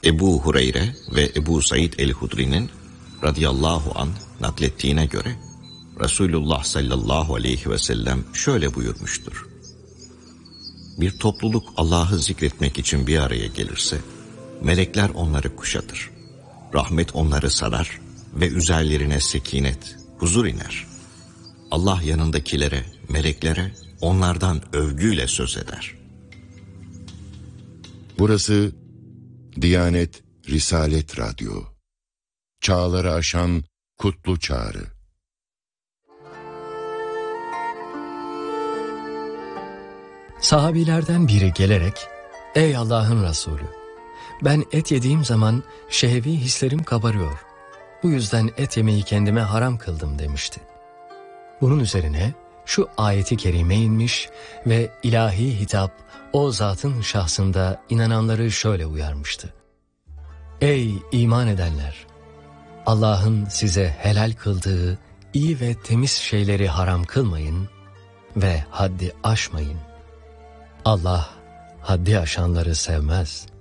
Ebu Hureyre ve Ebu Said el-Hudri'nin radıyallahu anh naklettiğine göre Resulullah sallallahu aleyhi ve sellem şöyle buyurmuştur. Bir topluluk Allah'ı zikretmek için bir araya gelirse, melekler onları kuşatır. Rahmet onları sarar ve üzerlerine sekinet, huzur iner. Allah yanındakilere, meleklere onlardan övgüyle söz eder. Burası Diyanet Risalet Radyo. Çağları aşan kutlu çağrı. Sahabilerden biri gelerek, "Ey Allah'ın Resulü, ben et yediğim zaman şehvi hislerim kabarıyor. Bu yüzden et yemeyi kendime haram kıldım," demişti. Bunun üzerine şu ayeti kerime inmiş ve ilahi hitap o zatın şahsında inananları şöyle uyarmıştı. "Ey iman edenler! Allah'ın size helal kıldığı iyi ve temiz şeyleri haram kılmayın ve haddi aşmayın. Allah haddi aşanları sevmez."